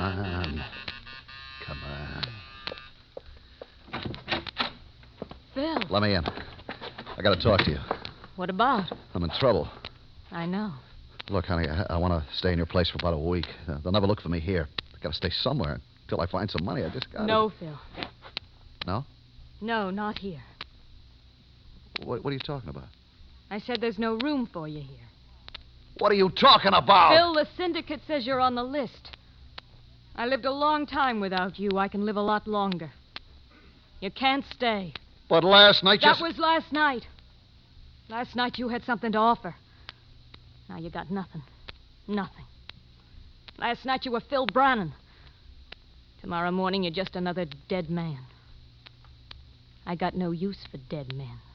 on. Come on. Phil. Let me in. I got to talk to you. What about? I'm in trouble. I know. Look, honey, I want to stay in your place for about a week. They'll never look for me here. I got to stay somewhere until I find some money. I just got No, Phil. No? No, not here. What are you talking about? I said there's no room for you here. What are you talking about? Phil, the syndicate says you're on the list. I lived a long time without you. I can live a lot longer. You can't stay. But last night That was last night. Last night you had something to offer. Now you got nothing. Nothing. Last night you were Phil Brannan. Tomorrow morning you're just another dead man. I got no use for dead men.